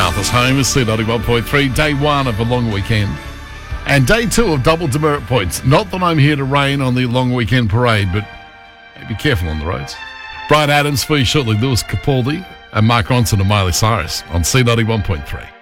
Arthur's home is C91.3, day one of a long weekend. And day two of double demerit points. Not that I'm here to rain on the long weekend parade, but be careful on the roads. Brian Adams for you shortly, Lewis Capaldi and Mark Ronson and Miley Cyrus on C91.3.